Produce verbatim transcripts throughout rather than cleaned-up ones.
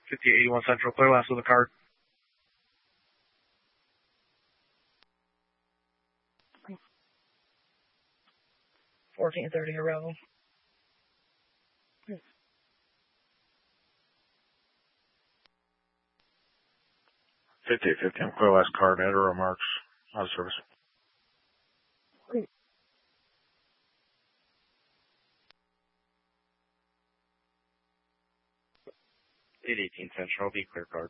fifty-eight eighty-one Central, clear last with a card. fourteen thirty arrival. fifty-eight fifty, I'm clear last card, enter remarks, out of service. eight eighteen Central, be clear card.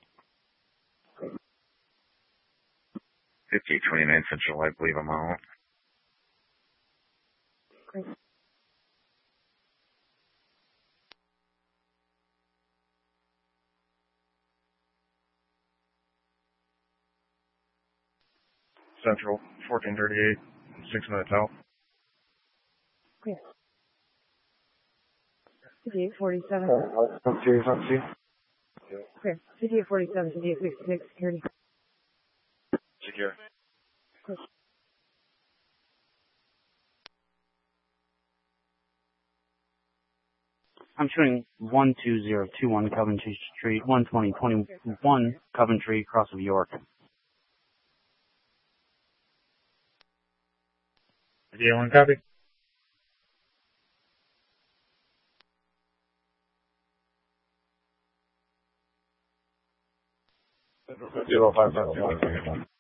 fifty-eight twenty-nine Central, I believe I'm out. Central, fourteen thirty-eight, six minutes out. Clear. fifty-eight forty-seven. Let's see, let's see. Clear. fifty-eight forty-seven, fifty-eight sixty-six, security. Secure. Clear. I'm showing one two zero two one Coventry Street, one twenty twenty-one Coventry, Cross of York. Yeah, one copy. Zero five seven.